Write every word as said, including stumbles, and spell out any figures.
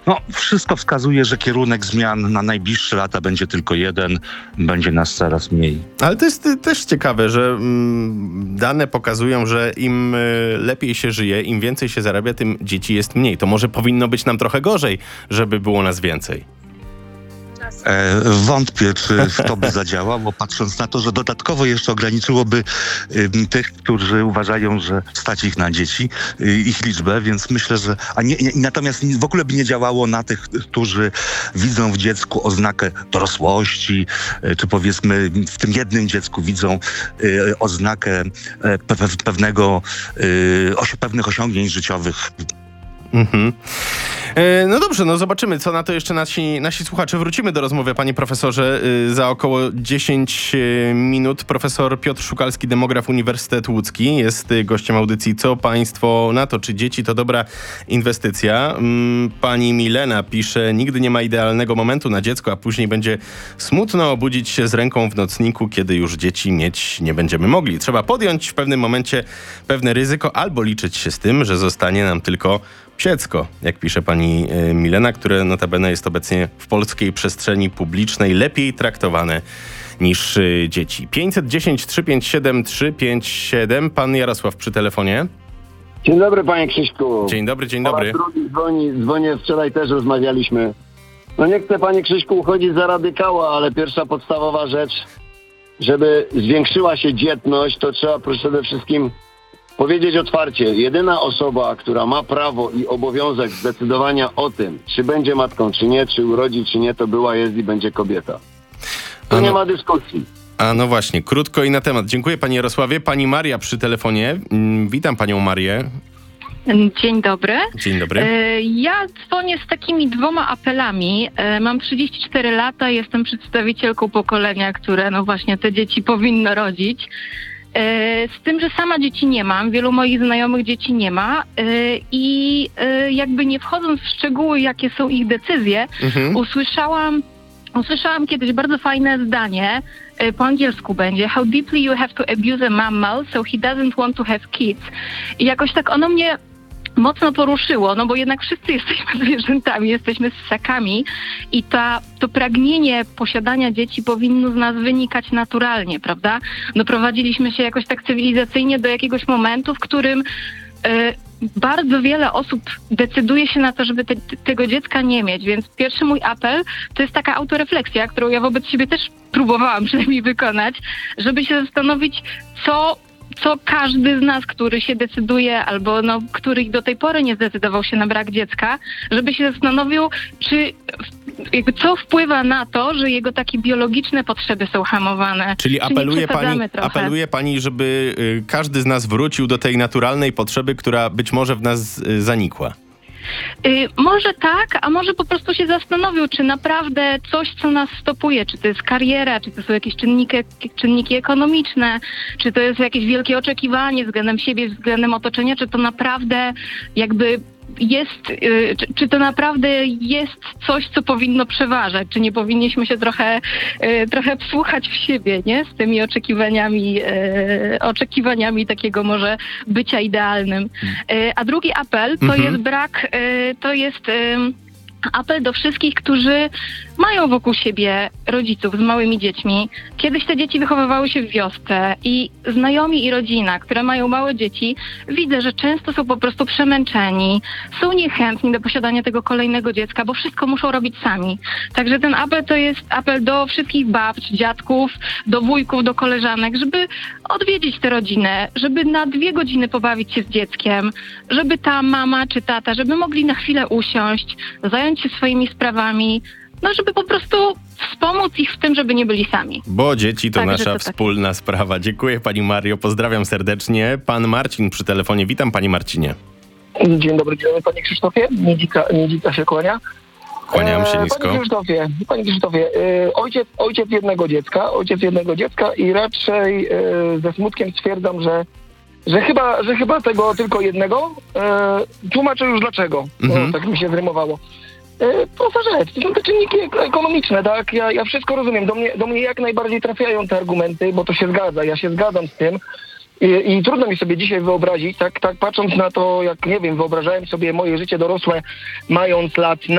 No, wszystko wskazuje, że kierunek zmian na najbliższe lata będzie tylko jeden, będzie nas coraz mniej. Ale to jest y, też ciekawe, że mm, dane pokazują, że im y, lepiej się żyje, im więcej się zarabia, tym dzieci jest mniej. To może powinno być nam trochę gorzej, żeby było nas więcej. E, wątpię, czy to by zadziałało, patrząc na to, że dodatkowo jeszcze ograniczyłoby y, tych, którzy uważają, że stać ich na dzieci, y, ich liczbę, więc myślę, że... A nie, nie, natomiast w ogóle by nie działało na tych, którzy widzą w dziecku oznakę dorosłości, y, czy powiedzmy w tym jednym dziecku widzą y, oznakę y, pe, pewnego, y, osi, pewnych osiągnięć życiowych. Mhm. E, no dobrze, no zobaczymy, co na to jeszcze nasi, nasi słuchacze. Wrócimy do rozmowy, panie profesorze, y, za około dziesięć minut. Profesor Piotr Szukalski, demograf Uniwersytet Łódzki, jest y, gościem audycji Co państwo na to? Czy dzieci to dobra inwestycja? Mm, pani Milena pisze, nigdy nie ma idealnego momentu na dziecko, a później będzie smutno obudzić się z ręką w nocniku, kiedy już dzieci mieć nie będziemy mogli. Trzeba podjąć w pewnym momencie pewne ryzyko albo liczyć się z tym, że zostanie nam tylko psiecko, jak pisze pani y, Milena, które notabene jest obecnie w polskiej przestrzeni publicznej lepiej traktowane niż y, dzieci. pięćset dziesięć trzysta pięćdziesiąt siedem trzysta pięćdziesiąt siedem. Pan Jarosław przy telefonie. Dzień dobry, panie Krzyśku. Dzień dobry, dzień dobry. Po raz drugi dzwoni, dzwonię, wczoraj też rozmawialiśmy. No nie chcę, panie Krzyśku, uchodzić za radykała, ale pierwsza podstawowa rzecz, żeby zwiększyła się dzietność, to trzeba przede wszystkim powiedzieć otwarcie, jedyna osoba, która ma prawo i obowiązek zdecydowania o tym, czy będzie matką, czy nie, czy urodzi, czy nie, to była, jest i będzie kobieta. Tu Ano, nie ma dyskusji. A no właśnie, krótko i na temat. Dziękuję, panie Jarosławie. Pani Maria przy telefonie. Mm, witam panią Marię. Dzień dobry. Dzień dobry. E, Ja dzwonię z takimi dwoma apelami. E, Mam trzydzieści cztery lata, jestem przedstawicielką pokolenia, które no właśnie te dzieci powinno rodzić. E, Z tym, że sama dzieci nie mam, wielu moich znajomych dzieci nie ma e, i e, jakby nie wchodząc w szczegóły, jakie są ich decyzje, Mhm. usłyszałam, usłyszałam kiedyś bardzo fajne zdanie, e, po angielsku będzie: how deeply you have to abuse a mammal so he doesn't want to have kids. I jakoś tak ono mnie mocno poruszyło, no bo jednak wszyscy jesteśmy zwierzętami, jesteśmy ssakami i ta, to pragnienie posiadania dzieci powinno z nas wynikać naturalnie, prawda? Doprowadziliśmy się jakoś tak cywilizacyjnie do jakiegoś momentu, w którym e, bardzo wiele osób decyduje się na to, żeby te, tego dziecka nie mieć, więc pierwszy mój apel to jest taka autorefleksja, którą ja wobec siebie też próbowałam przynajmniej wykonać, żeby się zastanowić, co co każdy z nas, który się decyduje, albo no, który do tej pory nie zdecydował się na brak dziecka, żeby się zastanowił, czy jakby co wpływa na to, że jego takie biologiczne potrzeby są hamowane. Czyli Czy nie apeluje pani, przesadzamy trochę? apeluje pani, żeby y, każdy z nas wrócił do tej naturalnej potrzeby, która być może w nas y, zanikła. Y, może tak, a może po prostu się zastanowił, czy naprawdę coś, co nas stopuje, czy to jest kariera, czy to są jakieś czynniki, czynniki ekonomiczne, czy to jest jakieś wielkie oczekiwanie względem siebie, względem otoczenia, czy to naprawdę jakby jest, y, czy, czy to naprawdę jest coś, co powinno przeważać, czy nie powinniśmy się trochę, y, trochę wsłuchać w siebie, nie? Z tymi oczekiwaniami, y, oczekiwaniami takiego może bycia idealnym. Y, a drugi apel to Mhm. jest brak, y, to jest y, apel do wszystkich, którzy mają wokół siebie rodziców z małymi dziećmi. Kiedyś te dzieci wychowywały się w wiosce i znajomi i rodzina, które mają małe dzieci, widzę, że często są po prostu przemęczeni, są niechętni do posiadania tego kolejnego dziecka, bo wszystko muszą robić sami. Także ten apel to jest apel do wszystkich babć, dziadków, do wujków, do koleżanek, żeby odwiedzić tę rodzinę, żeby na dwie godziny pobawić się z dzieckiem, żeby ta mama czy tata, żeby mogli na chwilę usiąść, zająć się swoimi sprawami, no żeby po prostu wspomóc ich w tym, żeby nie byli sami. Bo dzieci to Także nasza to tak. wspólna sprawa. Dziękuję pani Mario, pozdrawiam serdecznie. Pan Marcin przy telefonie. Witam, panie Marcinie. Dzień dobry, dzień dobry, panie Krzysztofie. Niedzika, Niedzika się kłania. Kłaniam się E, nisko. Panie Krzysztofie, panie Krzysztofie e, ojciec, ojciec jednego dziecka, ojciec jednego dziecka i raczej e, ze smutkiem stwierdzam, że, że, chyba, że chyba tego tylko jednego. E, tłumaczę już dlaczego, Mhm. bo tak mi się zrymowało. E, prosta rzecz, to są te czynniki ek- ekonomiczne, tak? Ja, ja wszystko rozumiem, do mnie, do mnie jak najbardziej trafiają te argumenty, bo to się zgadza, ja się zgadzam z tym. I, I trudno mi sobie dzisiaj wyobrazić, tak, tak patrząc na to, jak, nie wiem, wyobrażałem sobie moje życie dorosłe, mając lat